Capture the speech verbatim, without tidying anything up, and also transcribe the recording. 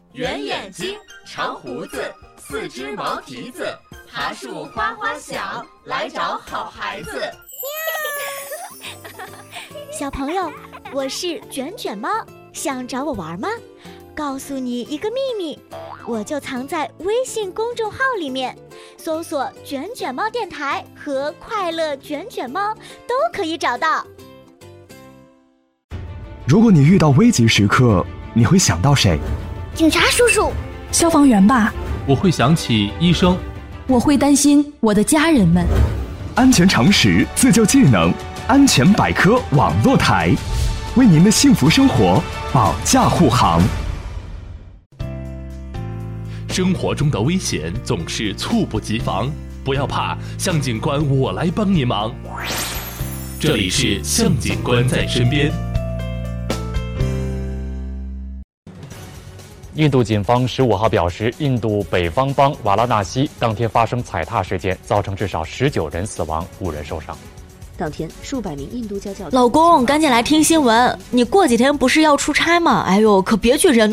圆眼睛，长胡子，四只毛蹄子，爬树哗哗响，来找好孩子。 小朋友，我是卷卷猫，想找我玩吗？告诉你一个秘密，我就藏在微信公众号里面，搜索卷卷猫电台和快乐卷卷猫都可以找到。 如果你遇到危急时刻，你会想到谁？ 警察叔叔， 消防员吧。 我会想起医生。 我会担心我的家人们。 安全常识，自救技能，安全百科网络台，为您的幸福生活保驾护航。 生活中的危险总是猝不及防，不要怕，向警官我来帮你忙。这里是向警官在身边。 印度警方十五号表示，印度北方邦瓦拉纳西当天发生踩踏事件，造成至少十九人死亡，五人受伤。 当天，数百名印度教教老公，赶紧来听新闻！你过几天不是要出差吗？哎呦，可别去人